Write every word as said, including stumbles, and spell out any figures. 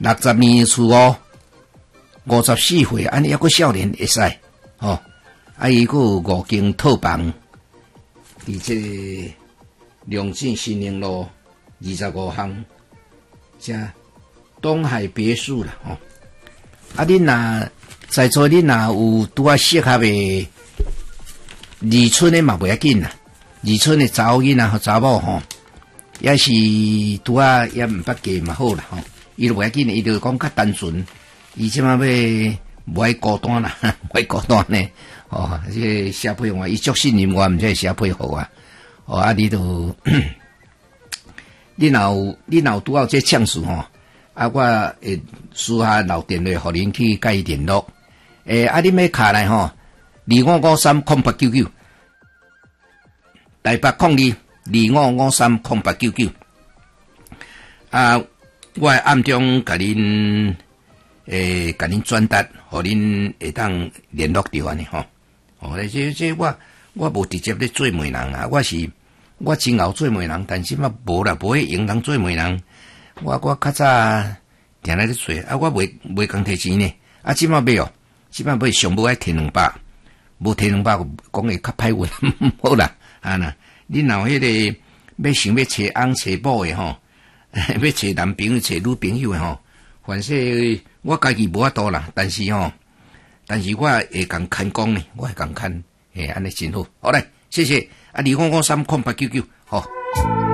六十年厝哦，五十四岁，安尼还阁少年会使哦。啊，伊阁有五间套房，伫这龙井新宁路二十五巷，这东海别墅啦吼。啊，恁若在座恁若有拄啊适合的二村的嘛袂要紧啦，二村的查某囡仔和查某吼，也是拄啊也毋捌嫁嘛好啦吼，伊就袂要紧，伊就讲较单纯，伊即马要无爱孤单啦，无爱孤单呢，哦，这社配我伊足信任我，毋知社配好啊，哦啊，你都你若有你若有拄好这呛事吼。啊，我会私下留电话，互恁去甲伊联络。诶、欸，啊，恁要卡来吼，二五五三空八九九，台北空二二五五三空八九九。啊，我会暗中甲恁诶，甲恁转达，互恁会当联络着安尼吼。哦，这这我我无直接咧做媒人啊，我是我真后做媒人，但是嘛无啦，无去用人做媒人。我我较早定来咧做，啊，我袂袂讲摕钱呢，啊，即摆要哦，即摆要上无爱摕两百，无摕两百，讲会较歹运，好啦，啊呐，恁若有迄个要想要找翁找某的吼，要找男朋友找女朋友的吼，反正我家己无法度啦，但是吼，但是我会共牵讲呢，我会共牵，诶，安尼真好，好嘞，谢谢，啊，二五五三空八九九，好。